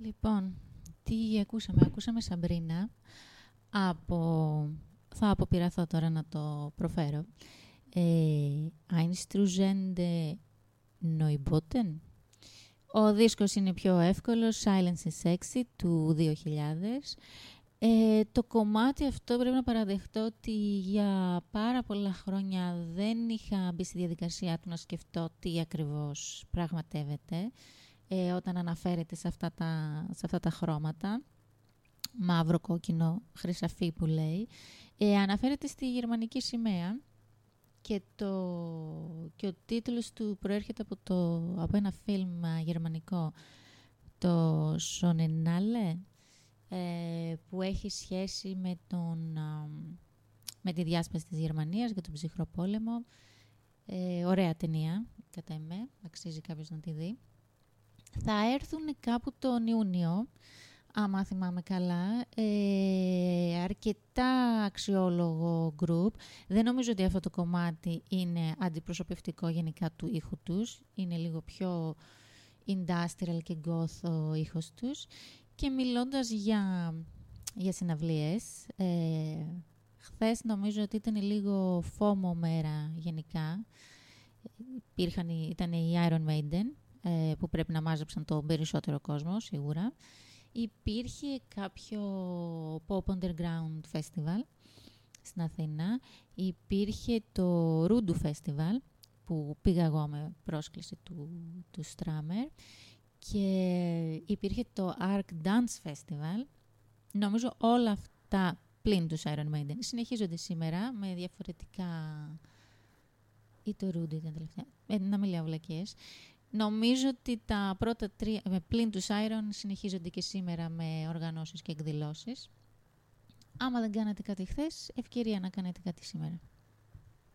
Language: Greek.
Λοιπόν, τι ακούσαμε. Ακούσαμε Σαμπρίνα θα αποπειραθώ τώρα να το προφέρω. Einstrugende Neuboten. Ο δίσκος είναι πιο εύκολος, Silence is Sexy του 2000. Το κομμάτι αυτό πρέπει να παραδεχτώ ότι για πάρα πολλά χρόνια δεν είχα μπει στη διαδικασία του να σκεφτώ τι ακριβώς πραγματεύεται όταν αναφέρεται σε αυτά τα χρώματα, μαύρο, κόκκινο, χρυσαφί που λέει. Αναφέρεται στη γερμανική σημαία και ο τίτλος του προέρχεται από ένα φιλμ γερμανικό, το Sonnenallee, που έχει σχέση με τη διάσπαση της Γερμανίας για τον ψυχρό πόλεμο. Ωραία ταινία, κατά εμέ, αξίζει κάποιος να τη δει. Θα έρθουν κάπου τον Ιούνιο, άμα θυμάμαι καλά, αρκετά αξιόλογο group. Δεν νομίζω ότι αυτό το κομμάτι είναι αντιπροσωπευτικό γενικά του ήχου τους. Είναι λίγο πιο industrial και goth ο ήχος τους. Και μιλώντας για συναυλίες, χθες νομίζω ότι ήταν λίγο FOMO μέρα γενικά. Ήταν οι Iron Maiden, που πρέπει να μάζεψαν τον περισσότερο κόσμο, σίγουρα. Υπήρχε κάποιο Pop Underground Festival στην Αθήνα. Υπήρχε το Rudu Festival, που πήγα εγώ με πρόσκληση του Strammer. Και υπήρχε το Arc Dance Festival. Νομίζω όλα αυτά πλην τους Iron Maiden συνεχίζονται σήμερα με διαφορετικά... Ή το Rudu ήταν τελευταία. Να μην λέω βλακίες. Νομίζω ότι τα πρώτα τρία πλην τους Iron συνεχίζονται και σήμερα με οργανώσεις και εκδηλώσεις. Άμα δεν κάνατε κάτι χθες, ευκαιρία να κάνετε κάτι σήμερα.